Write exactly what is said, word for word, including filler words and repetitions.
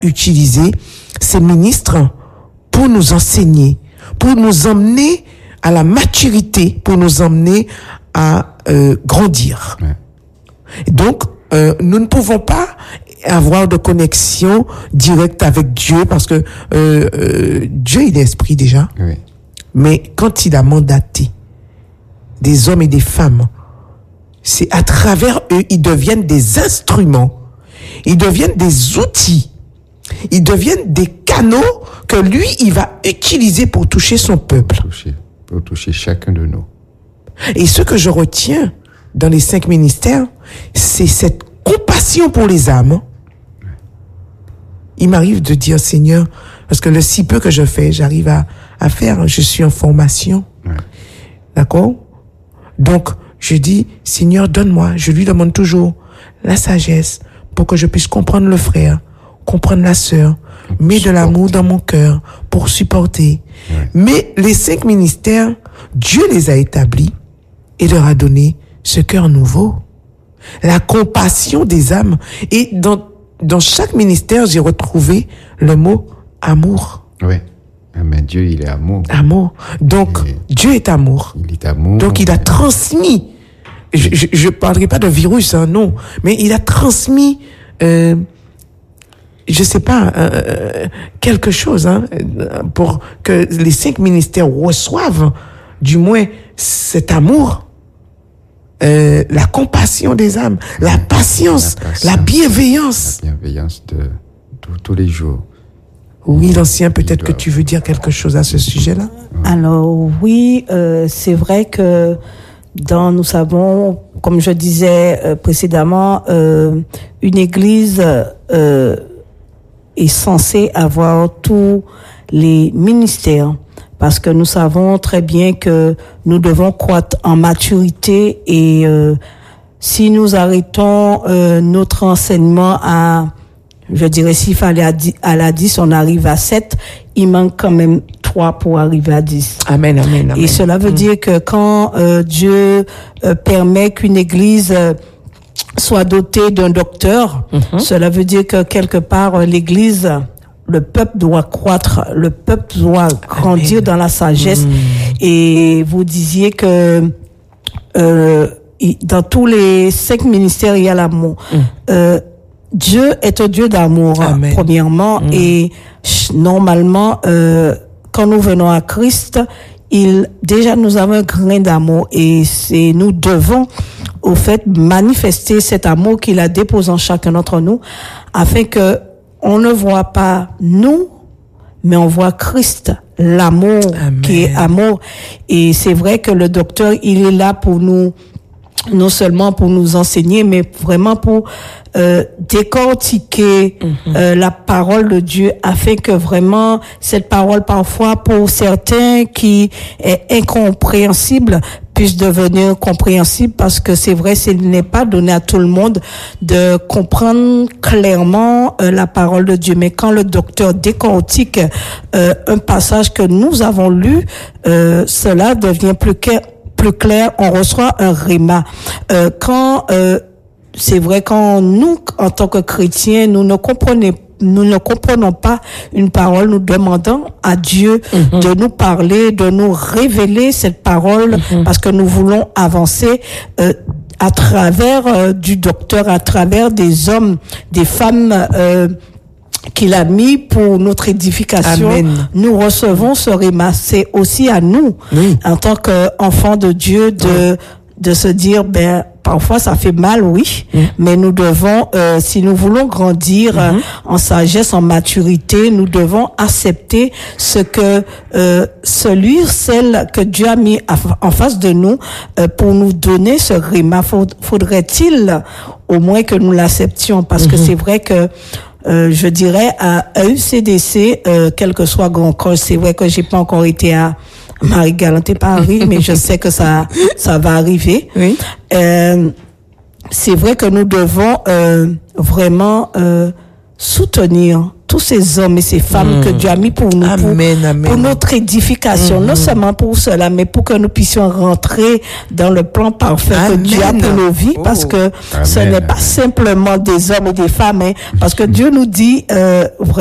utiliser ces ministres pour nous enseigner, pour nous emmener à la maturité, pour nous emmener à euh, grandir. Ouais. Donc, euh, nous ne pouvons pas avoir de connexion directe avec Dieu parce que euh, euh, Dieu, il est esprit déjà. Oui. Mais quand il a mandaté des hommes et des femmes, c'est à travers eux, ils deviennent des instruments, ils deviennent des outils, ils deviennent des canaux que lui, il va utiliser pour toucher son peuple. Pour toucher, pour toucher chacun de nous. Et ce que je retiens dans les cinq ministères, c'est cette compassion pour les âmes. Il m'arrive de dire, Seigneur, parce que le si peu que je fais, j'arrive à, à faire, je suis en formation. Ouais. D'accord? Donc, je dis, Seigneur, donne-moi, je lui demande toujours la sagesse pour que je puisse comprendre le frère, comprendre la sœur, mets de l'amour dans mon cœur pour supporter. Ouais. Mais les cinq ministères, Dieu les a établis et leur a donné ce cœur nouveau. La compassion des âmes. Et dans, dans chaque ministère, j'ai retrouvé le mot amour. Oui. Mais Dieu, il est amour. Amour. Donc, et Dieu est amour. Il est amour. Donc, il a transmis. Je ne parlerai pas de virus, hein, non. Mais il a transmis, euh, je sais pas, euh, quelque chose, hein, pour que les cinq ministères reçoivent, du moins, cet amour. Euh, la compassion des âmes, la patience, la, patience, la bienveillance. La bienveillance de, de tous les jours. Oui, l'ancien, peut-être que tu veux dire quelque chose à ce sujet-là. Alors oui, euh, c'est vrai que dans, nous savons, comme je disais euh, précédemment, euh, une église euh, est censée avoir tous les ministères. Parce que nous savons très bien que nous devons croître en maturité et euh, si nous arrêtons euh, notre enseignement à, je dirais, s'il fallait à, dix, à la dix, on arrive à sept, il manque quand même trois pour arriver à dix. Amen, amen, amen. Et cela veut mmh. dire que quand euh, Dieu euh, permet qu'une église euh, soit dotée d'un docteur, mmh. cela veut dire que quelque part euh, l'église... Le peuple doit croître, le peuple doit grandir Amen. Dans la sagesse. Mmh. Et vous disiez que euh, dans tous les cinq ministères, il y a l'amour. Mmh. Euh, Dieu est un Dieu d'amour, Amen. Premièrement. Mmh. Et normalement, euh, quand nous venons à Christ, il déjà nous avons un grain d'amour. Et c'est nous devons, au fait, manifester cet amour qu'il a déposé en chacun d'entre nous, afin que on ne voit pas nous, mais on voit Christ, l'amour Amen. Qui est amour. Et c'est vrai que le docteur, il est là pour nous, non seulement pour nous enseigner, mais vraiment pour euh, décortiquer mm-hmm. euh, la parole de Dieu, afin que vraiment cette parole, parfois pour certains qui est incompréhensible, puisse devenir compréhensible, parce que c'est vrai, ce n'est pas donné à tout le monde de comprendre clairement euh, la parole de Dieu. Mais quand le docteur décortique euh, un passage que nous avons lu, euh, cela devient plus clair, plus clair, on reçoit un réma. Euh, quand euh, c'est vrai, quand nous, en tant que chrétiens, nous ne comprenons nous ne comprenons pas une parole, nous demandons à Dieu mm-hmm. de nous parler, de nous révéler cette parole, mm-hmm. parce que nous voulons avancer euh, à travers euh, du docteur, à travers des hommes, des femmes euh, qu'il a mis pour notre édification. Amen. Nous recevons ce réma. C'est aussi à nous, oui. en tant qu'enfants de Dieu, de, oui. de se dire, ben, parfois ça fait mal, oui, mmh. mais nous devons, euh, si nous voulons grandir mmh. euh, en sagesse, en maturité, nous devons accepter ce que euh, celui, celle que Dieu a mis en face de nous euh, pour nous donner ce réma. Faudrait-il au moins que nous l'acceptions, parce mmh. que c'est vrai que euh, je dirais à E U C D C, euh, quel que soit Grand Cross, c'est vrai que j'ai pas encore été à Marie-Galante Paris, mais je sais que ça, ça va arriver. Oui. Euh, c'est vrai que nous devons euh, vraiment euh, soutenir tous ces hommes et ces femmes mm. que Dieu a mis pour nous, amen, pour, amen. pour notre édification, mm-hmm. non seulement pour cela, mais pour que nous puissions rentrer dans le plan parfait amen. Que Dieu a pour nos vies, oh. parce que amen, ce n'est pas amen. Simplement des hommes et des femmes, hein, parce que Dieu nous dit euh,